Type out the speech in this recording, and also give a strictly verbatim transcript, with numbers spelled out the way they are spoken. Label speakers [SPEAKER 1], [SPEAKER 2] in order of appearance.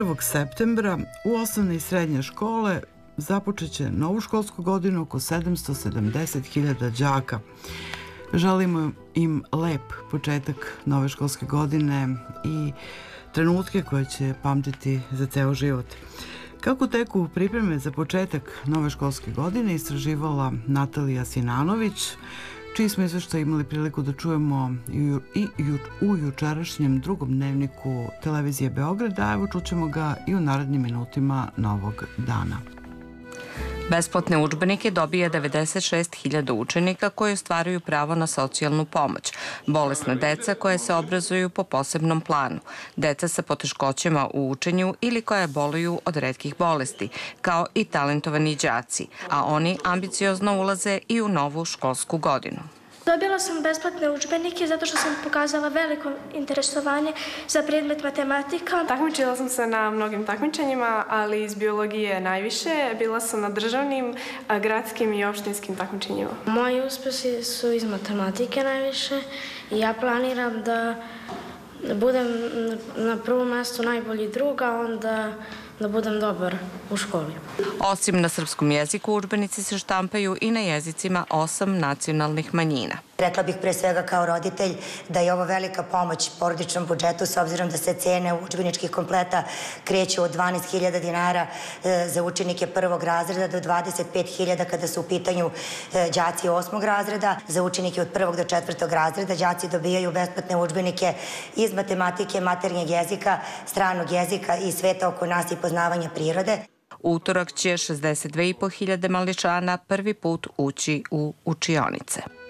[SPEAKER 1] prvog septembra u osnovne i srednje škole započeće novu školsku godinu oko sedamsto sedamdeset hiljada đaka. Želimo im lep početak nove školske godine i trenutke koje će pamtiti za ceo život. Kako teku pripreme za početak nove školske godine istraživala Natalija Sinanović, čiji smo izveštaj imali priliku da čujemo i u jučerašnjem drugom dnevniku televizije Beograd, a evo čućemo ga i u narednim minutima novog dana.
[SPEAKER 2] Besplatne udžbenike dobije devedeset šest hiljada učenika koji ostvaruju pravo na socijalnu pomoć, bolesna deca koje se obrazuju po posebnom planu, deca sa poteškoćama u učenju ili koja boluju od retkih bolesti, kao i talentovani đaci, a oni ambiciozno ulaze i u novu školsku godinu.
[SPEAKER 3] Dobila sam besplatne udžbenike zato što sam pokazala veliko interesovanje za predmet matematika.
[SPEAKER 4] Takmičila sam se na mnogim takmičenjima, ali iz biologije najviše. Bila sam na državnim, gradskim i opštinskim takmičenjima.
[SPEAKER 3] Moji uspesi su iz matematike najviše i ja planiram da budem na prvom mestu najbolji drug, a onda da budem dobar u školi.
[SPEAKER 2] Osim na srpskom jeziku, udžbenici se štampaju i na jezicima osam nacionalnih manjina.
[SPEAKER 5] Rekla bih pre svega kao roditelj da je ovo velika pomoć porodičnom budžetu s obzirom da se cene udžbeničkih kompleta kreću od dvanaest hiljada dinara za učenike prvog razreda do dvadeset pet hiljada kada su u pitanju đaci osmog razreda. Za učenike od prvog do četvrtog razreda đaci dobijaju besplatne udžbenike iz matematike, maternjeg jezika, stranog jezika i sveta oko nas i poznavanja prirode.
[SPEAKER 2] U utorak će šezdeset dve i po hiljade maličana prvi put ući u učionice.